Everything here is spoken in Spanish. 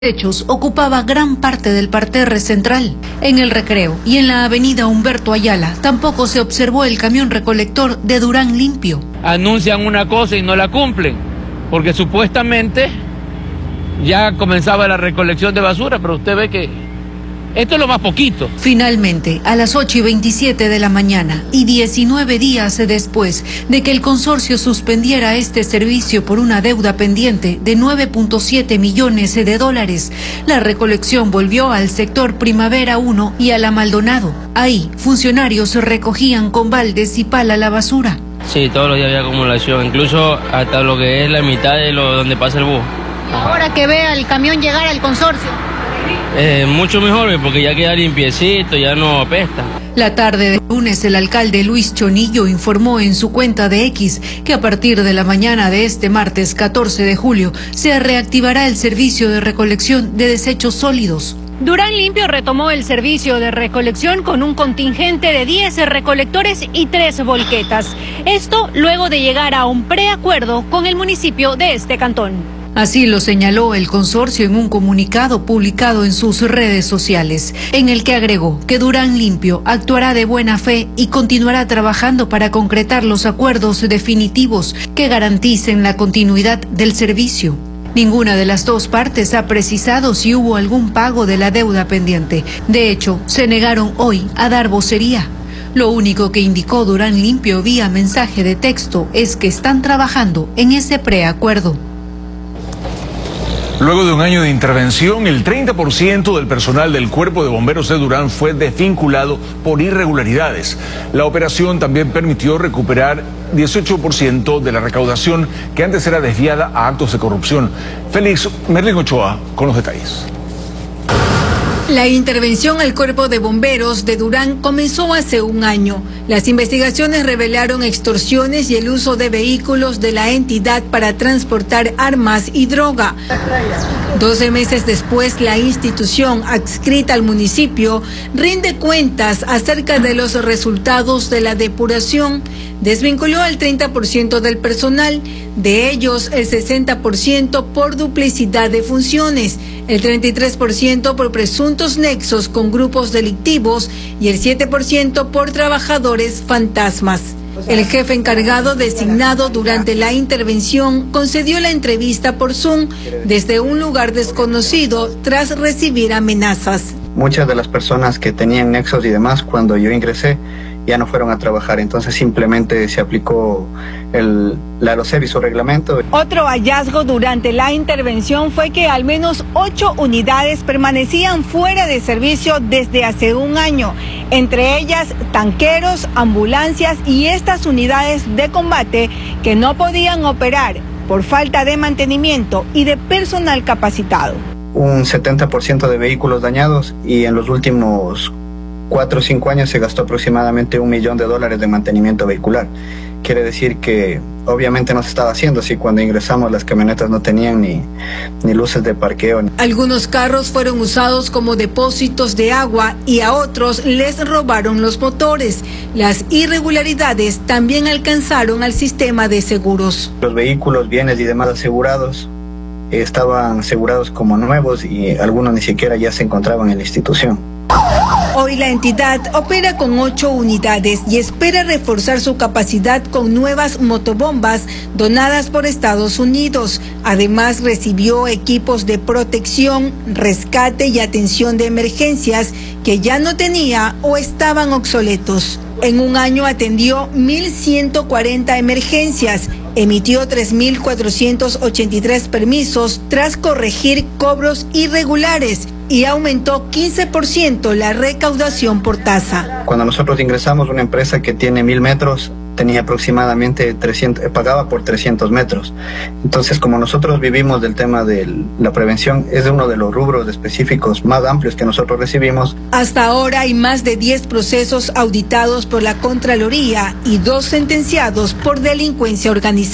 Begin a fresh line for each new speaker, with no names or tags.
Hechos ocupaba gran parte del parterre central. En el Recreo y en la avenida Humberto Ayala tampoco se observó el camión recolector de Durán Limpio.
Anuncian una cosa y no la cumplen, porque supuestamente ya comenzaba la recolección de basura, pero usted ve que esto es lo más poquito.
Finalmente, a las 8:27 de la mañana y 19 días después de que el consorcio suspendiera este servicio por una deuda pendiente de 9.7 millones de dólares, la recolección volvió al sector Primavera 1 y a la Maldonado. Ahí, funcionarios recogían con baldes y pala la basura.
Sí, todos los días había acumulación, incluso hasta lo que es la mitad de donde pasa el bus.
Ahora que vea el camión llegar al consorcio.
Mucho mejor, porque ya queda limpiecito, ya no apesta.
La tarde de lunes, el alcalde Luis Chonillo informó en su cuenta de X que a partir de la mañana de este martes 14 de julio se reactivará el servicio de recolección de desechos sólidos.
Durán Limpio retomó el servicio de recolección con un contingente de 10 recolectores y 3 volquetas. Esto luego de llegar a un preacuerdo con el municipio de este cantón.
Así lo señaló el consorcio en un comunicado publicado en sus redes sociales, en el que agregó que Durán Limpio actuará de buena fe y continuará trabajando para concretar los acuerdos definitivos que garanticen la continuidad del servicio. Ninguna de las dos partes ha precisado si hubo algún pago de la deuda pendiente. De hecho, se negaron hoy a dar vocería. Lo único que indicó Durán Limpio vía mensaje de texto es que están trabajando en ese preacuerdo.
Luego de un año de intervención, el 30% del personal del Cuerpo de Bomberos de Durán fue desvinculado por irregularidades. La operación también permitió recuperar 18% de la recaudación que antes era desviada a actos de corrupción. Félix Merlin Ochoa con los detalles.
La intervención al Cuerpo de Bomberos de Durán comenzó hace un año. Las investigaciones revelaron extorsiones y el uso de vehículos de la entidad para transportar armas y droga. 12 meses después, la institución adscrita al municipio rinde cuentas acerca de los resultados de la depuración. Desvinculó al 30% del personal, de ellos el 60% por duplicidad de funciones, el 33% por presuntos nexos con grupos delictivos y el 7% por trabajadores fantasmas. El jefe encargado designado durante la intervención concedió la entrevista por Zoom desde un lugar desconocido tras recibir amenazas.
Muchas de las personas que tenían nexos y demás, cuando yo ingresé, ya no fueron a trabajar, entonces simplemente se aplicó la LOCEP y su reglamento.
Otro hallazgo durante la intervención fue que al menos 8 unidades permanecían fuera de servicio desde hace un año, entre ellas tanqueros, ambulancias y estas unidades de combate que no podían operar por falta de mantenimiento y de personal capacitado.
Un 70% de vehículos dañados y en los últimos 4 o 5 años se gastó aproximadamente $1 millón de mantenimiento vehicular. Quiere decir que obviamente no se estaba haciendo así. Cuando ingresamos las camionetas no tenían ni luces de parqueo.
Algunos carros fueron usados como depósitos de agua y a otros les robaron los motores. Las irregularidades también alcanzaron al sistema de seguros.
Los vehículos, bienes y demás asegurados estaban asegurados como nuevos y algunos ni siquiera ya se encontraban en la institución.
Hoy la entidad opera con 8 unidades y espera reforzar su capacidad con nuevas motobombas donadas por Estados Unidos. Además, recibió equipos de protección, rescate y atención de emergencias que ya no tenía o estaban obsoletos. En un año atendió 1.140 emergencias, emitió 3.483 permisos tras corregir cobros irregulares y aumentó 15% la recaudación por tasa.
Cuando nosotros ingresamos, una empresa que tiene 1.000 metros tenía aproximadamente 300, pagaba por 300 metros. Entonces, como nosotros vivimos del tema de la prevención, es uno de los rubros específicos más amplios que nosotros recibimos.
Hasta ahora hay más de 10 procesos auditados por la Contraloría y 2 sentenciados por delincuencia organizada.